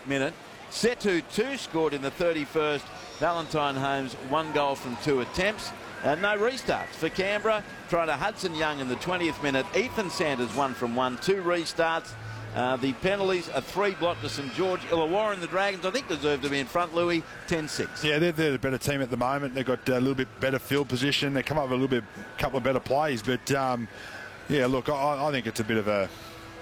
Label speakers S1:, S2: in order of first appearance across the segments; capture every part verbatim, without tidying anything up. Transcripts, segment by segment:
S1: minute. Setu two scored in the thirty-first. Valentine Holmes one goal from two attempts. And no restarts for Canberra. Tried to Hudson Young in the twentieth minute. Ethan Sanders one from one. Two restarts. Uh, the penalties are three blocked to St George. Illawarra and the Dragons, I think, deserve to be in front, Louis, ten six.
S2: Yeah, they're, they're the better team at the moment. They've got a little bit better field position. They come up with a little bit, couple of better plays. But, um, yeah, look, I, I think it's a bit of a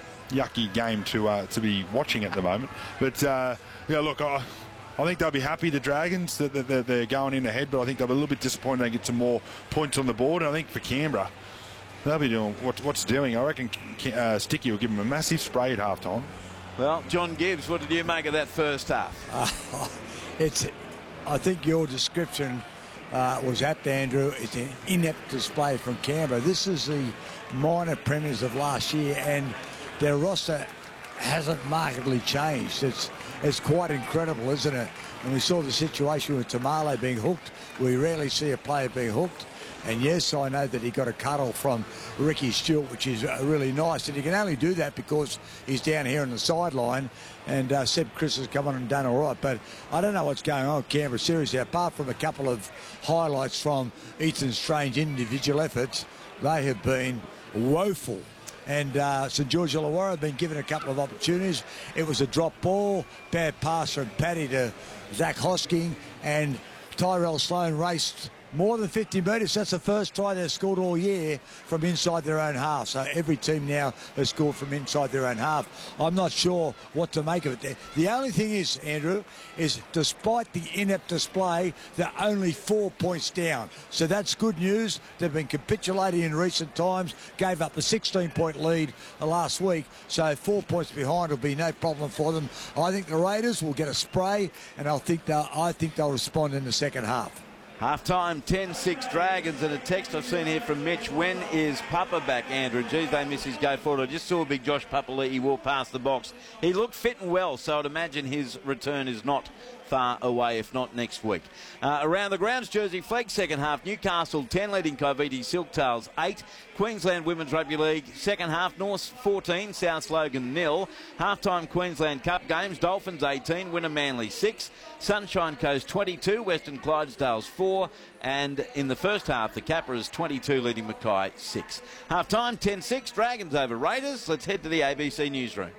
S2: yucky game to uh, to be watching at the moment. But, uh, yeah, look, I, I think they'll be happy, the Dragons, that, that they're going in ahead. But I think they'll be a little bit disappointed they get some more points on the board. And I think for Canberra, they'll be doing what, what's doing. I reckon uh, Sticky will give them a massive spray at half time.
S1: Well, John Gibbs, what did you make of that first half?
S3: Uh, it's, I think your description uh, was apt, Andrew. It's an inept display from Canberra. This is the minor premiers of last year, and their roster hasn't markedly changed. It's it's quite incredible, isn't it? And we saw the situation with Tamale being hooked. We rarely see a player being hooked. And yes, I know that he got a cuddle from Ricky Stewart, which is really nice. And he can only do that because he's down here on the sideline. And uh, Seb Chris has come on and done all right. But I don't know what's going on with Canberra seriously. Apart from a couple of highlights from Ethan Strange individual efforts, they have been woeful. And uh, St George Illawarra have been given a couple of opportunities. It was a drop ball, bad pass from Paddy to Zach Hosking, and Tyrell Sloan raced more than fifty metres. That's the first try they've scored all year from inside their own half. So every team now has scored from inside their own half. I'm not sure what to make of it. The only thing is, Andrew, is despite the inept display, they're only four points down. So that's good news. They've been capitulating in recent times, gave up a sixteen-point lead last week. So four points behind will be no problem for them. I think the Raiders will get a spray, and I think they'll, I think they'll respond in the second half.
S1: Half-time, ten six Dragons, and a text I've seen here from Mitch. When is Papa back, Andrew? Geez, they miss his go forward. I just saw big Josh Papali'i walk past the box. He looked fit and well, so I'd imagine his return is not far away, if not next week. Uh, around the grounds, Jersey Flegg, second half. Newcastle ten, leading Coviti Silktails eight. Queensland Women's Rugby League, second half. North fourteen, South Logan nil. Half-time Queensland Cup games, Dolphins eighteen, Winner Manly six. Sunshine Coast twenty-two, Western Clydesdales four. And in the first half, the Capras twenty-two, leading Mackay six. Half-time, ten six, Dragons over Raiders. Let's head to the A B C newsroom.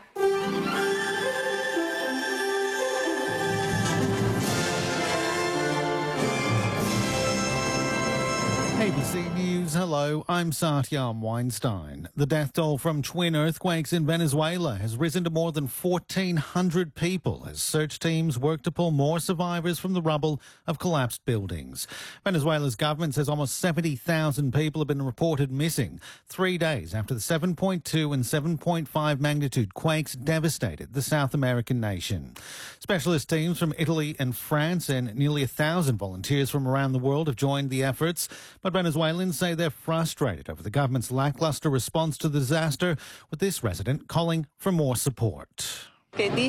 S4: A B C News, hello, I'm Satyam Weinstein. The death toll from twin earthquakes in Venezuela has risen to more than fourteen hundred people as search teams work to pull more survivors from the rubble of collapsed buildings. Venezuela's government says almost seventy thousand people have been reported missing, three days after the seven point two and seven point five magnitude quakes devastated the South American nation. Specialist teams from Italy and France and nearly a thousand volunteers from around the world have joined the efforts, but Venezuelans say they're frustrated over the government's lackluster response to the disaster, with this resident calling for more support.
S5: They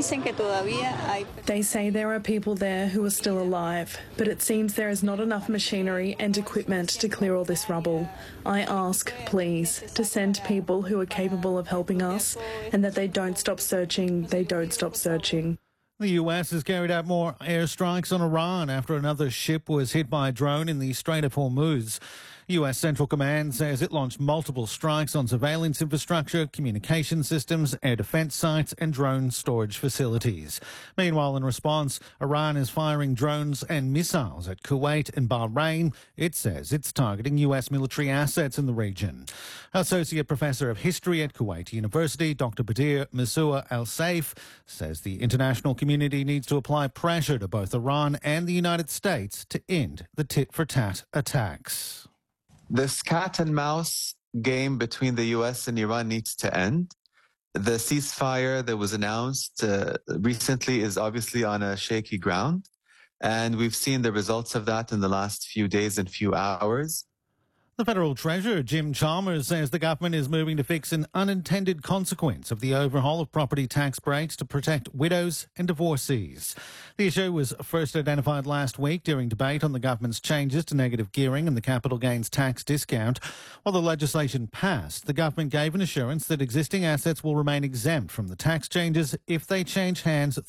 S6: say there are people there who are still alive, but it seems there is not enough machinery and equipment to clear all this rubble. I ask, please, to send people who are capable of helping us, and that they don't stop searching, they don't stop searching.
S4: The U S has carried out more airstrikes on Iran after another ship was hit by a drone in the Strait of Hormuz. U S Central Command says it launched multiple strikes on surveillance infrastructure, communication systems, air defense sites and drone storage facilities. Meanwhile, in response, Iran is firing drones and missiles at Kuwait and Bahrain. It says it's targeting U S military assets in the region. Associate Professor of History at Kuwait University, Doctor Badir Massoua Al-Saif, says the international community needs to apply pressure to both Iran and the United States to end the tit-for-tat attacks.
S7: This cat and mouse game between the U S and Iran needs to end. The ceasefire that was announced uh, recently is obviously on a shaky ground, and we've seen the results of that in the last few days and few hours.
S4: The Federal Treasurer, Jim Chalmers, says the government is moving to fix an unintended consequence of the overhaul of property tax breaks to protect widows and divorcees. The issue was first identified last week during debate on the government's changes to negative gearing and the capital gains tax discount. While the legislation passed, the government gave an assurance that existing assets will remain exempt from the tax changes if they change hands